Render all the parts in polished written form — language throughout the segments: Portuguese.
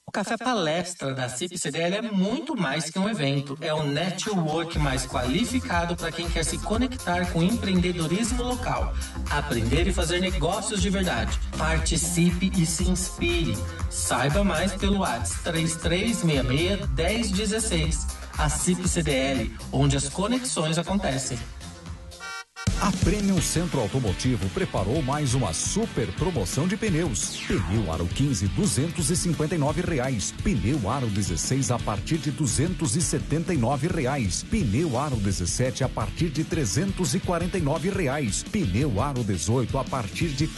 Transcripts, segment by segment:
O Café Palestra da CIP-CDL é muito mais que um evento. É o network mais qualificado para quem quer se conectar com o empreendedorismo local, aprender e fazer negócios de verdade. Participe e se inspire. Saiba mais pelo WhatsApp 3366-1016. A CIP-CDL, onde as conexões acontecem. A Premium Centro Automotivo preparou mais uma super promoção de pneus. Pneu Aro 15, R$259. Pneu Aro 16 a partir de R$279. Pneu Aro 17 a partir de R$349. Pneu Aro 18 a partir de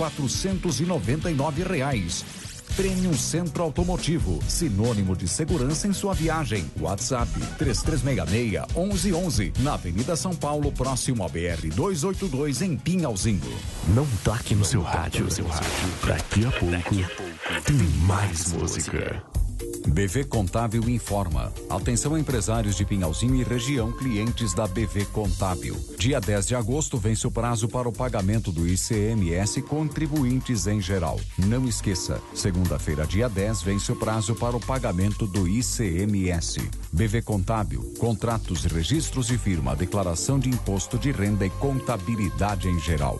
R$499. Premium Centro Automotivo, sinônimo de segurança em sua viagem. WhatsApp 3366-1111, na Avenida São Paulo, próximo ao BR-282, em Pinhalzinho. Não toque no seu rádio. Daqui a pouco tem mais música. BV Contábil informa. Atenção empresários de Pinhalzinho e região, clientes da BV Contábil. Dia 10 de agosto vence o prazo para o pagamento do ICMS contribuintes em geral. Não esqueça, segunda-feira, dia 10, vence o prazo para o pagamento do ICMS. BV Contábil, contratos, registros de firma, declaração de imposto de renda e contabilidade em geral.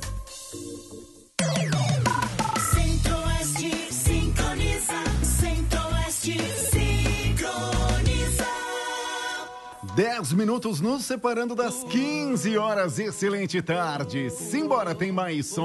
10 minutos nos separando das 15 horas. Excelente tarde. Simbora, tem mais som.